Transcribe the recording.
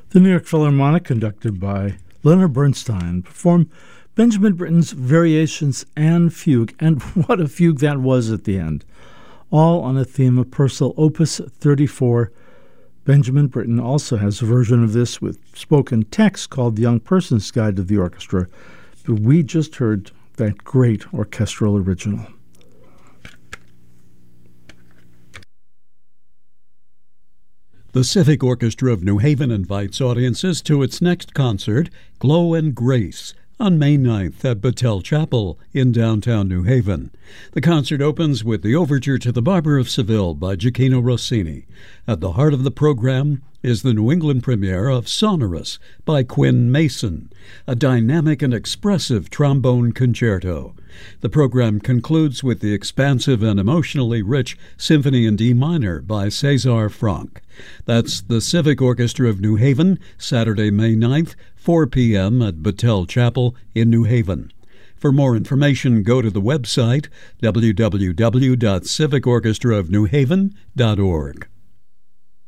The New York Philharmonic, conducted by Leonard Bernstein, performed Benjamin Britten's Variations and Fugue, and what a fugue that was at the end, all on a theme of Purcell Opus 34. Benjamin Britten also has a version of this with spoken text called The Young Person's Guide to the Orchestra, but we just heard that great orchestral original. The Civic Orchestra of New Haven invites audiences to its next concert, Glow and Grace, on May 9th at Battelle Chapel in downtown New Haven. The concert opens with the Overture to the Barber of Seville by Gioachino Rossini. At the heart of the program is the New England premiere of Sonorous by Quinn Mason, a dynamic and expressive trombone concerto. The program concludes with the expansive and emotionally rich Symphony in D minor by César Franck. That's the Civic Orchestra of New Haven, Saturday, May 9th, 4 p.m. at Battelle Chapel in New Haven. For more information, go to the website www.civicorchestraofnewhaven.org.